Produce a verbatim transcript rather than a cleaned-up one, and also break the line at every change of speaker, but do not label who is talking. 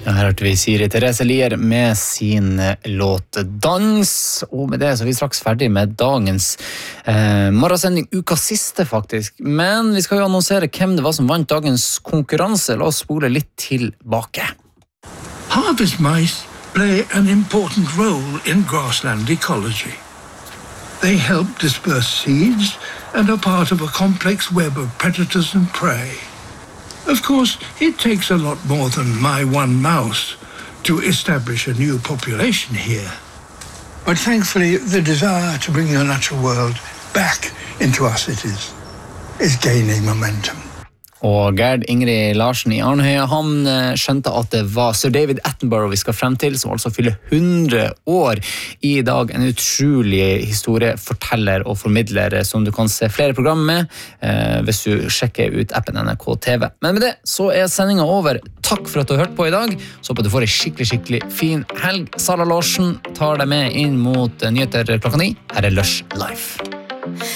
Ja, her hørte vi Siri Therese Lier med sin låt Dans, og med det så er vi straks ferdig med dagens eh, morgensending, ukas siste faktisk. Men vi skal jo annonsere hvem det var som vant dagens konkurranse. La oss spole litt tilbake.
Harvest mice play an important role in grassland ecology. They help disperse seeds and are part of a complex web of predators and prey. Of course, it takes a lot more than my one mouse to establish a new population here. But thankfully, the desire to bring the natural world back into our cities is gaining momentum.
Og Gerd Ingrid Larsen i Arnøya, han skjønte at det var Sir David Attenborough vi skal frem til, som altså fyller hundre år i dag. En utrolig historieforteller og formidler som du kan se flere program med eh, hvis du sjekker ut appen N R K T V. Men med det så er sendingen over. Takk for at du har hørt på i dag. Så håper du får en skikkelig, skikkelig fin helg. Sara Larsen tar deg med inn mot nyheter klokka ni. Her er Lush Life.